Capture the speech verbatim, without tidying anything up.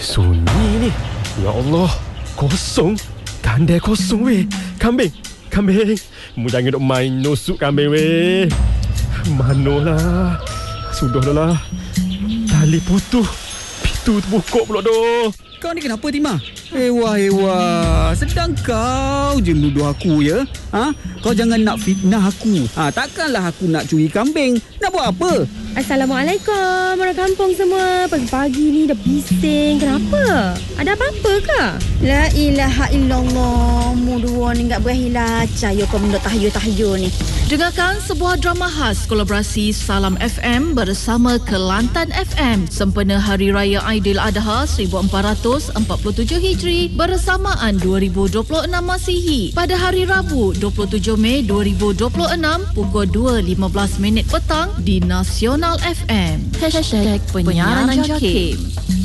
Sunyi ni. Ya Allah, kosong. Kandai kosong weh. Kambing, kambing. Mu jangan duk main nusuk kambing weh. Manolah. Sudahlah lah. Tali putus. Pintu terbuka pula doh. Kau ni kenapa, Timah? Hewa-hewa, sedang kau je menuduh aku ya? Ha? Kau jangan nak fitnah aku. Ha, takkanlah aku nak curi kambing. Nak buat apa? Assalamualaikum orang kampung semua. Pagi-pagi ni dah bising. Kenapa? Ada apa-apa ke? La ilaha illallah. Mu dua ni enggak berhilah cahaya kau mendak tahayul-tahayul ni. Dengarkan sebuah drama khas kolaborasi Salam F M bersama Kelantan F M sempena Hari Raya Aidiladha seribu empat ratus empat puluh tujuh Hijri bersamaan dua ribu dua puluh enam Masihi pada hari Rabu dua puluh tujuh Mei dua ribu dua puluh enam pukul dua lima belas minit petang di Nasional F M. Hashtag Penyiaran Jakim.